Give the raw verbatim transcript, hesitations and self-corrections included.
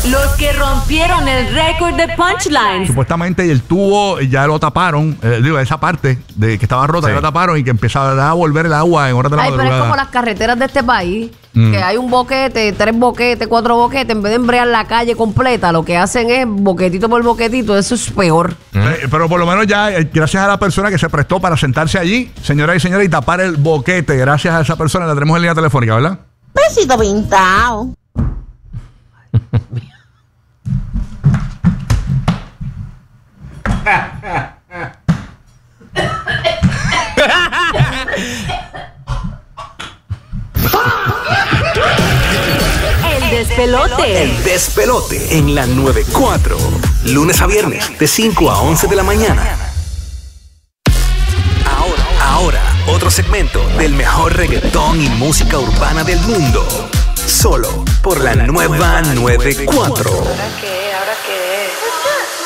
Los que rompieron el récord de punchlines. Supuestamente el tubo ya lo taparon, eh, digo, esa parte de que estaba rota, sí. Ya lo taparon y que empezaba a volver el agua en horas de la Ay, madrugada. pero es como las carreteras de este país, mm. que hay un boquete, tres boquetes, cuatro boquetes, en vez de embrear la calle completa, lo que hacen es boquetito por boquetito, eso es peor. Mm. Eh, pero por lo menos ya, eh, gracias a la persona que se prestó para sentarse allí, señoras y señores, y tapar el boquete, gracias a esa persona, la tenemos en línea telefónica, ¿verdad? Besito pintado. El despelote. El despelote en la noventa y cuatro. Lunes a viernes de cinco a once de la mañana. Ahora, ahora, otro segmento del mejor reggaetón y música urbana del mundo. Solo por la nueva noventa y cuatro. ¿Ahora qué? ¿Ahora qué?